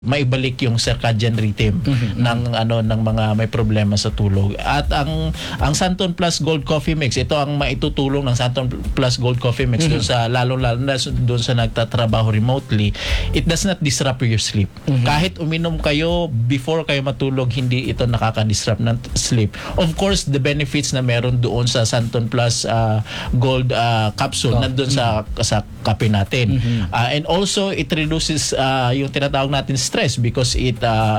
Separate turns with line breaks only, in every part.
maibalik yung circadian rhythm ng mga may problema sa tulog. At ang Santon Plus Gold Coffee Mix, ito ang maitutulong ng Santon Plus Gold Coffee Mix doon sa lalo na doon sa nagtatrabaho remotely. It does not disrupt your sleep. Kahit uminom kayo before kayo matulog, hindi ito nakaka-disrupt ng sleep. Of course, the benefits na meron doon sa Santon Plus Gold capsule nandun sa kape natin. And also it reduces yung tinatawag natin stress because it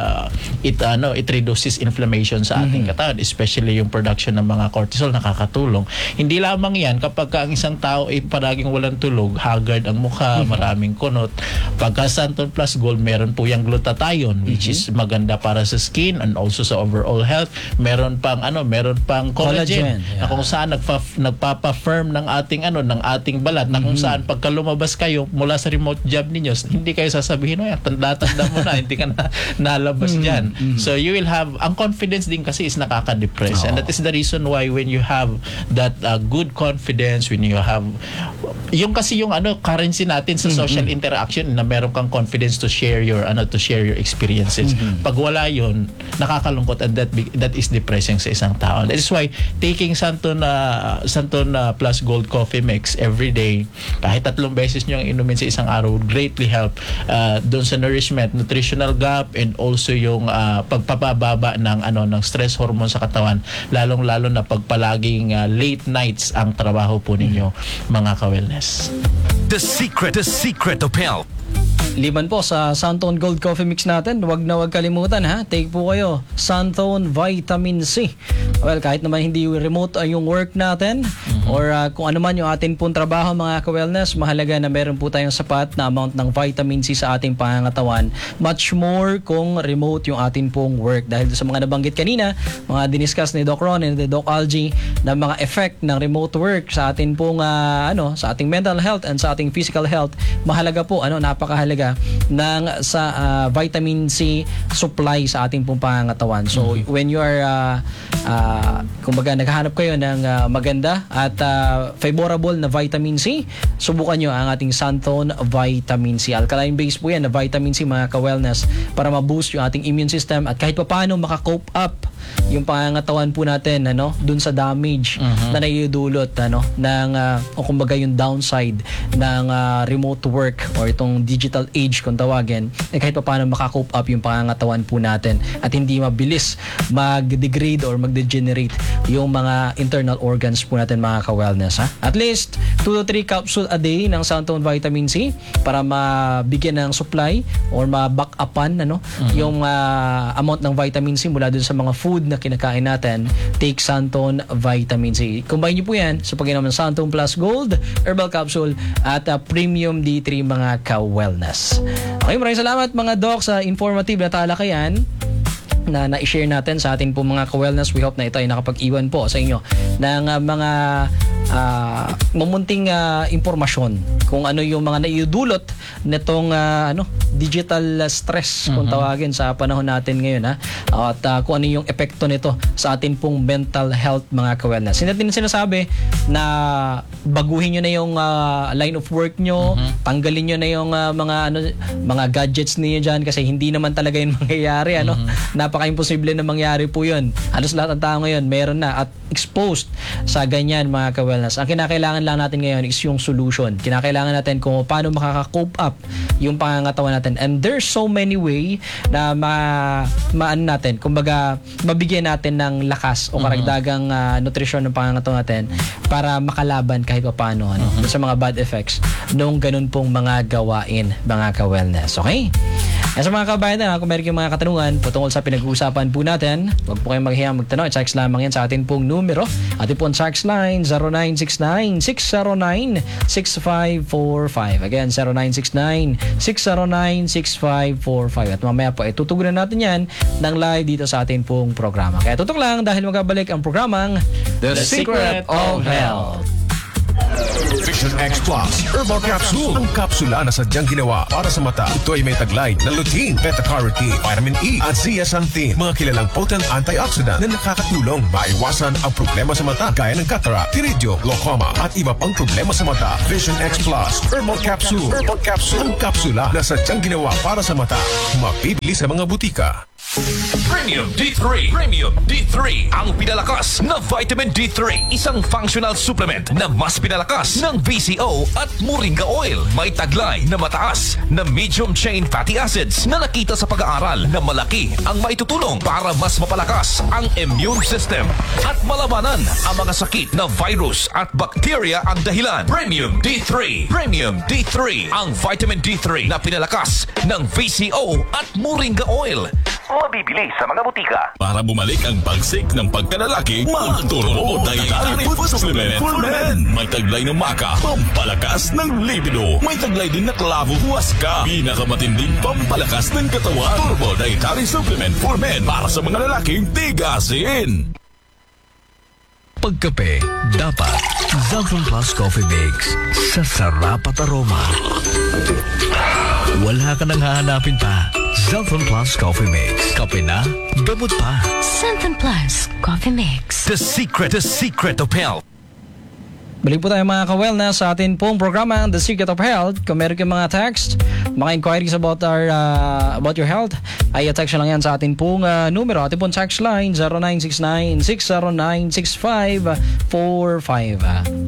reduces inflammation sa ating katawan, especially yung production ng mga cortisol, nakakatulong. Hindi lamang yan kapag ang isang tao ay paraging walang tulog, haggard ang mukha, maraming kunot. Pagka Santon Plus Gold, meron po yung glutathione which is maganda para sa skin and also sa overall health. Meron pang collagen na kung saan nagpapa-firm ng ating balat, na kung saan pagka lumabas kayo mula sa remote job ninyo, hindi kayo sasabihin, "Ay, tanda mo na, hindi ka na nalabas dyan." So you will have, ang confidence din kasi is nakaka-depress. And that is the reason why when you have that good confidence, when you have yung currency natin sa social interaction, na meron kang confidence to share your experiences. Pag wala yun, nakakalungkot, and that is depressing sa isang tao. That is why taking Santon Plus Gold Coffee Mix every day, kahit 3 beses nyo ang inumin sa isang araw, would greatly help doon sa nourishment, nutritional gap, and also yung pagpapababa ng stress hormone sa katawan, lalong-lalo na pagpalaging late nights ang trabaho po ninyo, mga ka-wellness.
The secret of health.
Liban po sa Santon Gold Coffee Mix natin, wag kalimutan ha. Take po kayo Santon Vitamin C. Well, kahit naman hindi remote yung work natin or kung ano man yung atin pong trabaho, mga ka-wellness, mahalaga na meron po tayong sapat na amount ng vitamin C sa ating pangangatawan. Much more kung remote yung atin pong work. Dahil sa mga nabanggit kanina, mga diniscuss ni Doc Ron and Doc Algie, na mga effect ng remote work sa atin pong sa ating mental health and sa ating physical health, mahalaga po, napakahalaga ng sa vitamin C supply sa ating pong pangangatawan. So when you are kumbaga naghahanap kayo ng maganda at favorable na vitamin C, subukan nyo ang ating Santon Vitamin C. Alkaline base po yan na vitamin C, mga ka-wellness, para ma-boost yung ating immune system at kahit paano maka-cope up yung pangangatawan po natin dun sa damage na naiudulot ng kumbaga yung downside ng remote work or itong digital age kung tawagin, kahit paano maka-cope up yung pangangatawan po natin at hindi mabilis mag-degrade or mag-degenerate yung mga internal organs po natin, mga ka-wellness. At least 2 to 3 capsule a day ng Santon Vitamin C para mabigyan ng supply or ma-back upan yung amount ng vitamin C mula dun sa mga food na kinakain natin. Take Santon Vitamin C. Combine nyo po yan sa pag-inom ng Santon Plus Gold Herbal Capsule at Premium D3, mga ka-wellness. Okay, maraming salamat mga doc sa informative na talakayan na na-share natin sa ating po mga ka-wellness. We hope na ito ay nakapag-iwan po sa inyo ng mga mamunting impormasyon kung ano yung mga naiudulot nitong digital stress kung tawagin sa panahon natin ngayon, at kung ano yung epekto nito sa atin pong mental health, mga ka-wellness. Hindi natin sinasabi na baguhin nyo na yung line of work nyo, tanggalin nyo na yung mga gadgets niyo dyan kasi hindi naman talaga yun mangyayari. Napaka-imposible na mangyari po yun. Halos lahat ng tao ngayon meron na at exposed sa ganyan, mga ka-wellness. Ang kinakailangan lang natin ngayon is yung solution. Kinakailangan natin kung paano makaka-cope up yung pangangatawan natin. And there's so many way na natin, kumbaga mabigyan natin ng lakas o karagdagang nutrisyon ng pangangatawan natin para makalaban kahit pa paano sa mga bad effects nung ganun pong mga gawain, mga ka-wellness. Okay? At sa mga kabayan, kung meron kayong mga katanungan patungkol sa pinag-uusapan po natin, huwag po kayong maghihiyang magtanong. Text lamang yan sa atin pong numero. Atin pong text line 0969-609-6545. Again, 0969-609-6545. At mamaya po, tutugunan natin yan ng live dito sa atin pong programa. Kaya tutok lang dahil magabalik ang programang
The Secret of Health.
Vision X Plus Herbal Capsule. Ang kapsula na sadyang ginawa para sa mata. Ito ay may taglay na lutein, beta-carotene, vitamin E at zeaxanthin. Mga kilalang potent antioxidant na nakakatulong maiwasan ang problema sa mata gaya ng cataract, iridio, glaucoma at iba pang problema sa mata. Vision X Plus Herbal Capsule. Herbal Capsule. Ang kapsula na sadyang ginawa para sa mata. Mabibili sa mga butika.
Premium D3. Premium D3. Ang pinalakas na vitamin D3. Isang functional supplement na mas pinalakas ng VCO at Moringa Oil. May taglay na mataas na medium chain fatty acids na nakita sa pag-aaral na malaki ang maitutulong para mas mapalakas ang immune system at malabanan ang mga sakit na virus at bacteria ang dahilan. Premium D3. Premium D3. Ang vitamin D3 na pinalakas ng VCO at Moringa Oil. Mabibili sa mga butika.
Para bumalik ang pagsik ng pagkalalaki, mag-Turbo Dietary Food Supplement for Men. May taglay ng maka, pampalakas ng libido. May taglay din na klavo huwaska, pinakamatinding pampalakas ng katawan. Turbo Dietary Supplement for Men para sa mga lalaking tigasin.
Pagkape, dapat Zaltron Plus Coffee Mix sa sarap at aroma. Wala ka nang hahanapin pa. Zaltron Plus Coffee Mix. Kape na, gamot pa.
Zaltron Plus Coffee Mix.
The secret of health.
Balik po tayo mga ka-wellness sa atin pong programa The Secret of Health. Kung meron kayong mga text, mga inquiries about your health, ay text lang yan sa atin pong numero. Atin pong text line 0969-609-6545.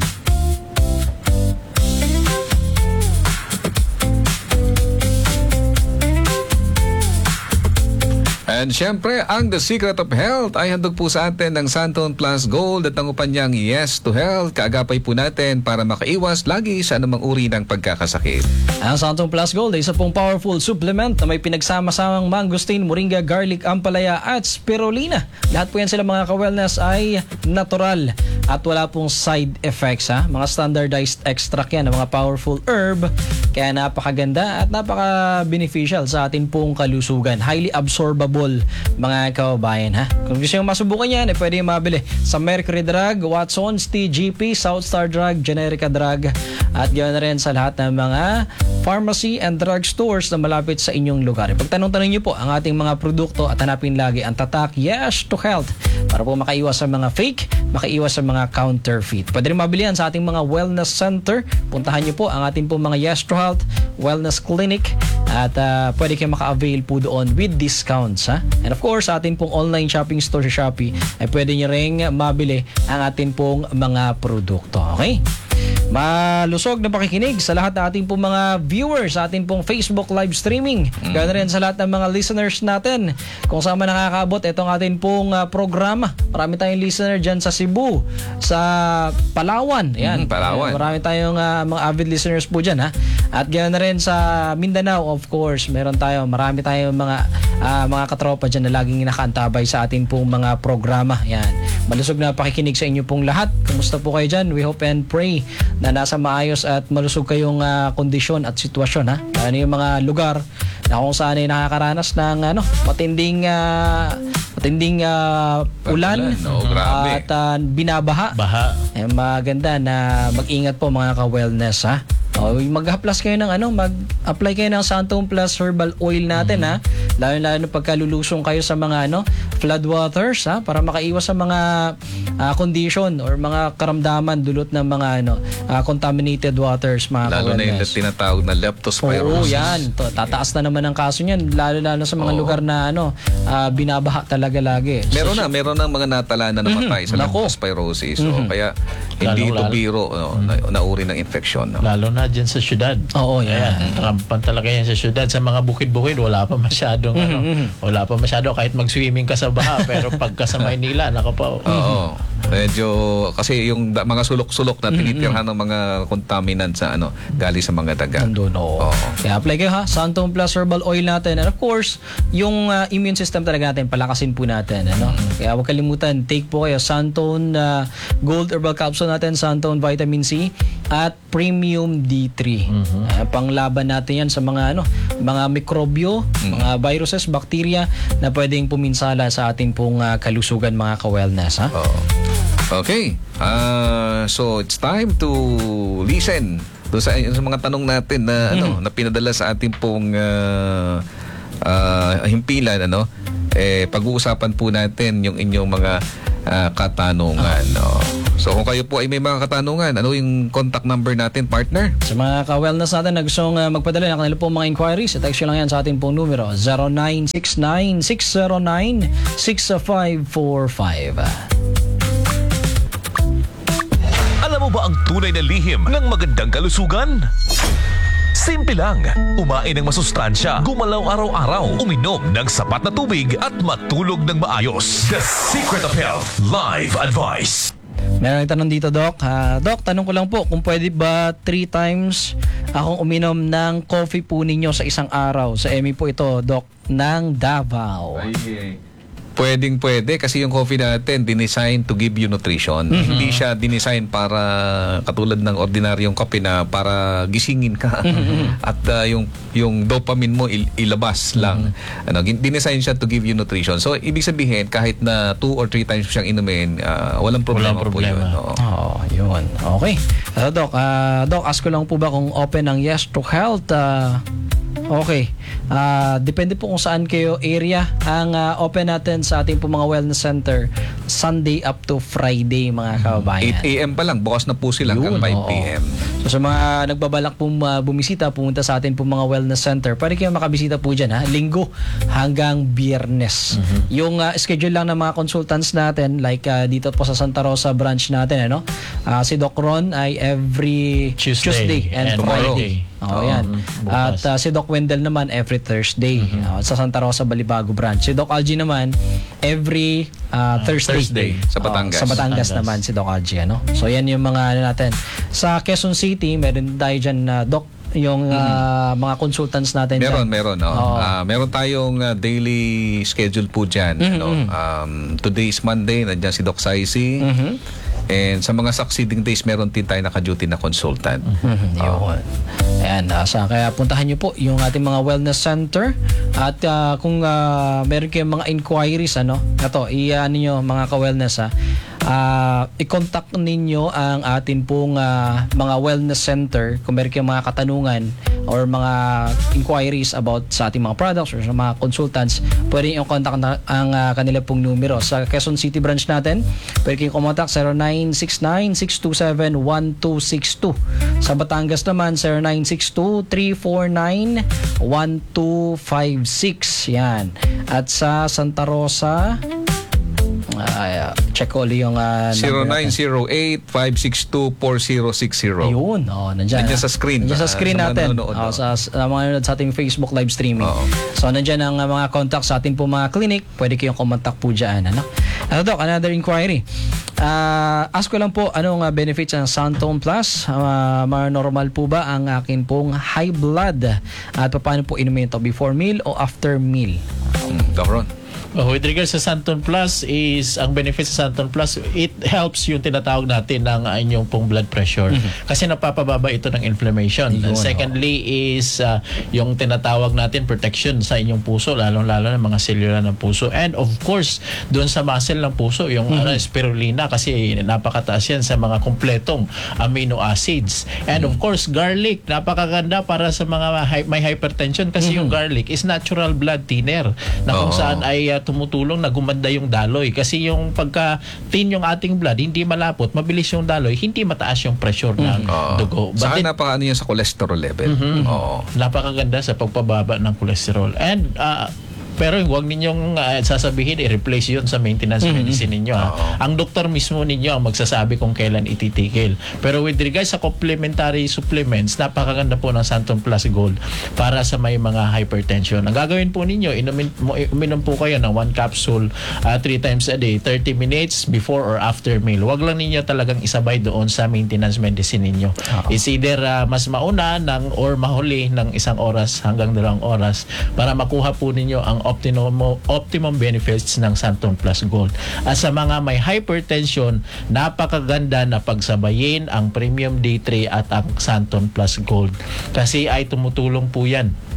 And syempre, ang The Secret of Health ay handog po sa atin ng Santon Plus Gold at ang upanyang Yes to Health. Kaagapay po natin para makaiwas lagi sa anumang uri ng pagkakasakit.
Ang Santon Plus Gold ay isa pong powerful supplement na may pinagsama-samang mangosteen, moringa, garlic, ampalaya at spirulina. Lahat po yan sila mga ka-wellness ay natural at wala pong side effects. Mga standardized extract yan ng mga powerful herb. Kaya napakaganda at napaka-beneficial sa atin pong kalusugan. Highly absorbable mga kababayan. Kung gusto nyo masubukan yan, pwede yung mabili sa Mercury Drug, Watson's, TGP, Southstar Drug, Generica Drug at ganoon rin sa lahat ng mga pharmacy and drug stores na malapit sa inyong lugar. Pagtanong-tanong nyo po ang ating mga produkto at hanapin lagi ang tatak Yes to Health para po makaiwas sa mga fake, makaiwas sa mga counterfeit. Pwede rin mabili yan sa ating mga wellness center. Puntahan nyo po ang ating po mga Yes to Health Wellness Clinic at pwede kayo maka-avail po doon with discounts. And of course, sa ating pong online shopping store sa Shopee ay pwede nyo rin mabili ang ating pong mga produkto. Okay? Malusog na pakikinig sa lahat ng ating pong mga viewers sa ating pong Facebook live streaming. Ganoon rin sa lahat ng mga listeners natin. Kung saan man nakakaabot itong ating pong programa. Marami tayong listener dyan sa Cebu, sa Palawan. Yan.
Palawan.
Marami tayong mga avid listeners po dyan. At ganoon rin sa Mindanao, of course. Marami tayong mga katropa dyan na laging nakaantabay sa ating pong mga programa. Yan. Malusog na pakikinig sa inyo pong lahat. Kumusta po kayo dyan? We hope and pray na nasa maayos at malusog kayong kondisyon at sitwasyon. Ano yung mga lugar na kung saan ay nakakaranas ng matinding ulan at binabaha. Maganda na mag-ingat po mga ka-wellness. Mag-apply kayo ng mag-apply kayo ng Santon Plus Herbal Oil natin. Lalo pagkalulusong kayo sa mga floodwaters para makaiwas sa mga condition or mga karamdaman dulot ng mga contaminated waters mga
lalo na yung tinatawag na leptospirosis.
Oo, yan. Tataas na naman ang kaso niyan lalo sa mga lugar na binabaha talaga lagi.
Meron na mga natala na namatay sa leptospirosis. Kaya hindi ito biro na uri ng infeksyon.
Lalo na dyan sa syudad.
Oo, yan.
Rampan talaga yan sa syudad. Sa mga bukid-bukid, wala pa masyadong wala pa masyado kahit mag-swimming ka sa baha. Pero pagka sa Maynila,
Oo. Medyo, kasi yung mga sulok-sulok na tinitirhan ng mga contaminants sa galing sa mga daga.
Nandun, oo. Kaya apply kayo Santon Plus Herbal Oil natin. And of course, yung immune system talaga natin, palakasin po natin. Kaya huwag kalimutan, take po kayo Santon Gold Herbal Capsule natin, Santon Vitamin C, at Premium D3. Panglaban natin yan sa mga mga mikrobyo, mga viruses, bacteria na pwedeng puminsala sa ating pong kalusugan mga ka-wellness.
Okay. So it's time to listen doon sa mga tanong natin na na pinadala sa ating pong himpilan, pag-uusapan po natin yung inyong mga katanungan. So kung kayo po ay may mga katanungan, ano yung contact number natin, partner?
Sa mga ka-wellness natin na gustong magpadala ng kanila pong mga inquiries, text nyo lang yan sa ating pong numero 0969-609-6545.
Alam mo ba ang tunay na lihim ng magandang kalusugan? Simple lang. Umain ng masustansya, gumalaw araw-araw, uminom ng sapat na tubig at matulog ng maayos. The Secret of Health Live Advice.
Meron tanong dito, Doc. Doc, tanong ko lang po, kung pwede ba 3 times akong uminom ng coffee po ninyo sa isang araw? Sa EMI po ito, Doc, ng Davao.
Pwede kasi yung coffee natin dinisign to give you nutrition. Hindi siya dinisign para katulad ng ordinaryong kape na para gisingin ka at yung dopamine mo ilabas lang. Dinisign siya to give you nutrition. So ibig sabihin kahit na 2 or 3 times siyang inumin, walang problema po yun.
Yun. Okay. Doc, ask ko lang po ba kung open ang Yes to Health? Okay. Depende po kung saan kayo area. Ang open natin sa ating po mga wellness center, Sunday up to Friday, mga kababayan.
8 a.m. pa lang, bukas na po sila hanggang 5 p.m.
So sa mga nagbabalak pong bumisita, pumunta sa atin po mga wellness center, pwede kayo makabisita po dyan, Linggo hanggang Biyernes. Yung schedule lang ng mga consultants natin, like dito po sa Santa Rosa branch natin, si Doc Ron ay every Tuesday and Friday. Yan. At si Doc Wendell naman every Thursday sa Santa Rosa Balibago branch. Si Doc Algie naman every Thursday
sa Batangas.
Sa Batangas naman si Doc Algie, So yan yung mga natin. Sa Quezon City, meron tayo dyan Doc, yung mga consultants natin
meron
dyan.
Meron tayong daily schedule po dyan. Today is Monday, nandiyan si Doc Saisi. And sa mga succeeding days, meron din tayo naka-duty na consultant.
Yun. Ayan, kaya puntahan nyo po yung ating mga wellness center. At kung meron kayong mga inquiries, i-ano nyo mga ka-wellness, i-contact ninyo ang atin pong mga wellness center kung meron kayong mga katanungan or mga inquiries about sa ating mga products or sa mga consultants. Pwede nyo contact ang kanila pong numero. Sa Quezon City branch natin, pwede kayong contact 0969-627-1262. Sa Batangas naman, 0962-349-1256. Yan. At sa Santa Rosa, check ko ulit yung
0908-562-4060.
Ayun, nandiyan
sa screen.
Nandiyan sa screen natin. Sa mga nanonood sa ating Facebook live streaming. So nandiyan ang mga contact sa ating po mga clinic. Pwede kayong kumontak po dyan. Doc, another inquiry. Ask ko lang po, anong benefits ng Santone Plus? Normal po ba ang akin pong high blood? At paano po inumin ito? Before meal o after meal?
Doc Ron.
With regards sa Santone Plus is, ang benefit sa Santone Plus, it helps yung tinatawag natin ng inyong pong blood pressure. Kasi napapababa ito ng inflammation. And secondly is yung tinatawag natin protection sa inyong puso, lalong-lalo ng mga cellular ng puso. And of course, doon sa muscle ng puso, yung spirulina, kasi napakataas yan sa mga kumpletong amino acids. And of course, garlic, napakaganda para sa mga may hypertension kasi yung garlic is natural blood thinner na kung saan ay tumutulong na gumanda yung daloy. Kasi yung pagka-thin yung ating blood, hindi malapot, mabilis yung daloy, hindi mataas yung pressure ng dugo.
Saka napakaano yan sa cholesterol level.
Napakaganda sa pagpababa ng cholesterol. And pero huwag ninyong sasabihin i-replace yun sa maintenance medicine ninyo. Ang doktor mismo ninyo ang magsasabi kung kailan ititigil. Pero with regards sa complementary supplements, napakaganda po ng Santone Plus Gold para sa may mga hypertension. Ang gagawin po ninyo, uminom po kayo ng 1 capsule 3 times a day, 30 minutes before or after meal. Huwag lang ninyo talagang isabay doon sa maintenance medicine ninyo. It's either mas mauna or mahuli ng 1 oras hanggang 2 oras para makuha po ninyo ang optimum benefits ng Santone Plus Gold. At sa mga may hypertension, napakaganda na pagsabayin ang Premium D3 at ang Santone Plus Gold. Kasi ay tumutulong po yan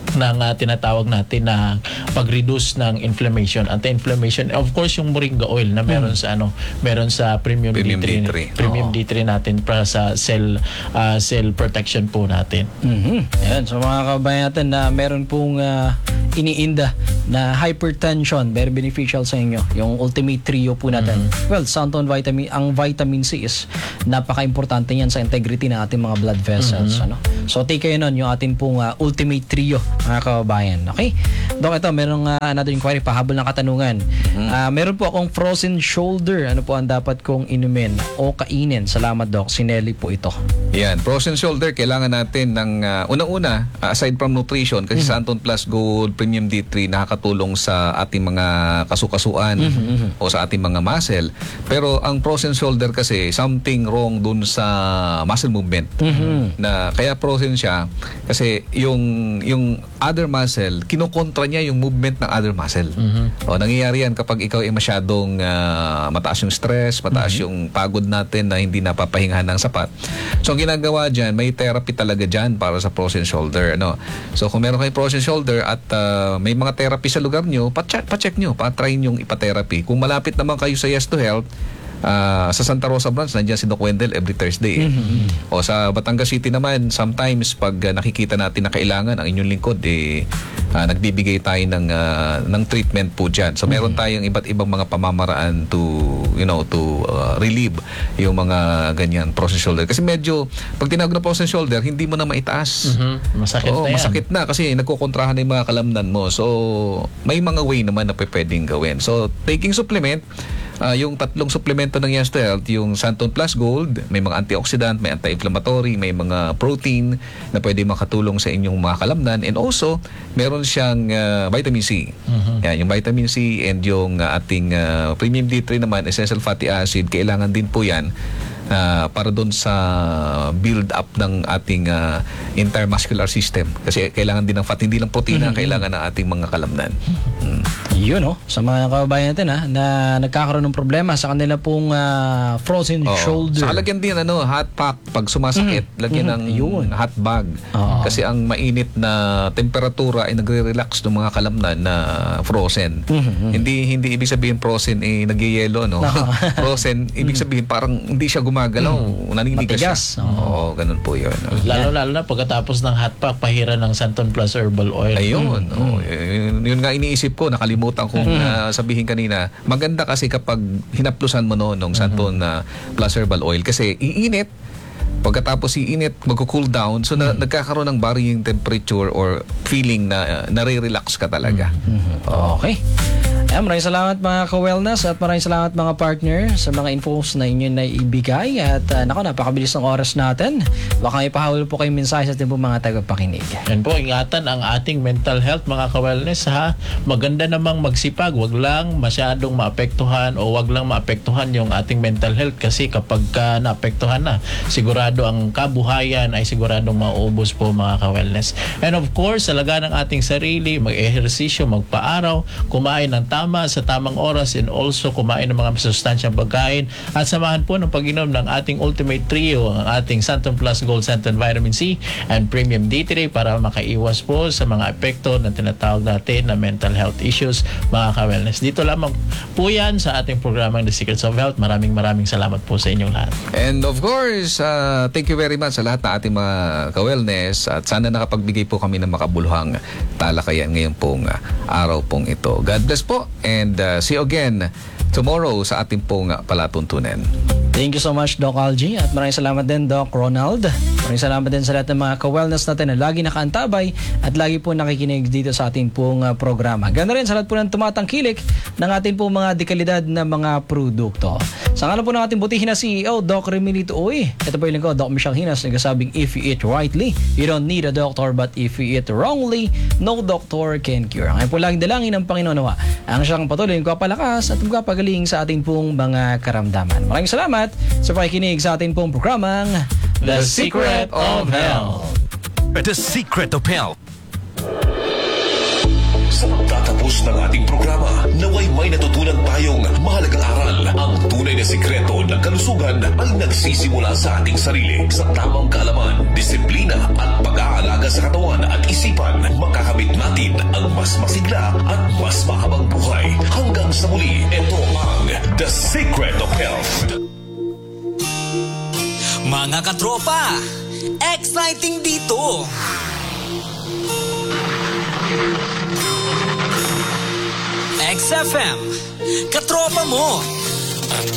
tinatawag natin na pag-reduce ng inflammation, anti-inflammation. Of course, yung moringa oil na meron sa meron sa premium D3. Premium D3 natin para sa cell protection po natin.
Ayan, so mga kabayan natin na meron pong iniinda na hypertension, very beneficial sa inyo. Yung Ultimate Trio po natin. Well, Santon Vitamin, ang vitamin C is napaka-importante yan sa integrity ng ating mga blood vessels. So take kayo nun, yung ating pong Ultimate Trio, mga kababayan. Okay? Dok, ito, merong another inquiry, pahabol ng katanungan. Meron po akong frozen shoulder. Ano po ang dapat kong inumin o kainin? Salamat, Doc. Si Nelly po ito.
Yan, frozen shoulder, kailangan natin ng unang-una, aside from nutrition, kasi sa Santon Plus Gold Premium D3 nakakatulong sa ating mga kasukasuan o sa ating mga muscle. Pero ang frozen shoulder kasi, something wrong dun sa muscle movement. Na kaya frozen siya kasi yung other muscle, kinokontra niya yung movement ng other muscle. O nangyayari yan kapag ikaw ay masyadong mataas yung stress, mataas yung pagod natin na hindi napapahingahan ng sapat. So ang ginagawa dyan, may therapy talaga dyan para sa frozen shoulder. So kung meron kayong frozen shoulder at may mga therapy sa lugar nyo, pa-check nyo, pa-try nyo ipa-therapy. Kung malapit naman kayo sa Yes to Health, sa Santa Rosa branch, nandiyan si Doc Wendell every Thursday. O sa Batangas City naman, sometimes pag nakikita natin na kailangan ang inyong lingkod, nagbibigay tayo ng treatment po dyan. So meron tayong iba't ibang mga pamamaraan to relieve yung mga ganyan frozen shoulder. Kasi medyo, pag tinawag na frozen shoulder, hindi mo na maitaas.
Masakit na yan.
Masakit na kasi nagkukontrahan na yung mga kalamnan mo. So may mga way naman na pwedeng gawin. So taking supplement, yung tatlong suplemento ng Yes to Health, yung Santon Plus Gold, may mga antioxidant, may anti-inflammatory, may mga protein na pwede makatulong sa inyong mga kalamnan, and also meron siyang vitamin C. Yan, yung vitamin C and yung ating Premium D3 naman, essential fatty acid, kailangan din po yan para doon sa build up ng ating entire muscular system. Kasi kailangan din ng fat, hindi lang protina, kailangan ng ating mga kalamnan.
Yun, sa mga kababayan natin na nagkakaroon ng problema sa kanila pong frozen shoulder.
Saka lagyan din hot pack pag sumasakit, lagyan ng hot bag. Kasi ang mainit na temperatura ay nagre-relax ng mga kalamnan na frozen. Hindi ibig sabihin frozen nagyayelo, Frozen ibig sabihin parang hindi siya gumagalaw, naninigas siya. Oo, ganun po 'yun.
Lalo na pagkatapos ng hot pack, pahira ng Santon Plus Herbal Oil.
Ayun, yun nga iniisip ko, nakalimutan kong sabihin kanina. Maganda kasi kapag hinaplusan mo nung Santon Plus Herbal Oil kasi iinit. Pagkatapos iinit, magko-cool down. So nagkakaroon ng varying temperature or feeling na nare-relax ka talaga.
Okay. Maraming salamat mga ka-wellness at maraming salamat mga partner sa mga infos na inyo na ibigay. At napakabilis ng oras natin. Baka ipahawal po kayong mensahe sa ating mga tagapakinig.
Yan po, ingatan ang ating mental health mga ka-wellness ha. Maganda namang magsipag, wag lang masyadong maapektuhan o wag lang maapektuhan yung ating mental health kasi kapag naapektuhan na, sigurado ang kabuhayan ay siguradong mauubos po mga ka-wellness. And of course, alagaan ng ating sarili, mag-ehersisyo, magpaaraw, kumain ng tama sa tamang oras, and also kumain ng mga masustansyang pagkain at samahan po ng pag-inom ng ating Ultimate Trio, ang ating Santon Plus Gold, Santon Vitamin C and Premium D3 para makaiwas po sa mga epekto na tinatawag natin na mental health issues mga ka-wellness. Dito lamang po yan sa ating programang The Secrets of Health. Maraming salamat po sa inyong lahat.
And of course, thank you very much sa lahat ng ating mga ka-wellness at sana nakapagbigay po kami ng makabuluhang talakayan ngayon pong araw pong ito. God bless po. And see you again tomorrow sa ating pong palatuntunan.
Thank you so much, Doc Algie. At maraming salamat din, Doc Ronald. Maraming salamat din sa lahat ng mga ka-wellness natin na lagi nakaantabay at lagi po nakikinig dito sa ating pong programa. Ganoon rin sa lahat po ng tumatangkilik ng ating pong mga dekalidad na mga produkto. Sa ngalan po ng ating butihin na CEO, Doc Remilito Uy. Ito po yung lingkod, Doc Michelle Hinas, nagsasabing if you eat rightly, you don't need a doctor, but if you eat wrongly, no doctor can cure. Ngayon po laging dalangin ng Panginoon nawa ang siyang patuloy magpapalakas at magpapagaling sa ating pong mga karamdaman. Maraming salamat sa pakikinig sa ating pong programang The Secret of Health.
The Secret of Health. Sa pagtatapos ng ating programa, naway may natutunan tayong mahalagang aral. Ang tunay na sikreto ng kalusugan ay nagsisimula sa ating sarili. Sa tamang kaalaman, disiplina at pag-aalaga sa katawan at isipan, makakamit
Mga katropa, exciting dito! XFM, katropa mo!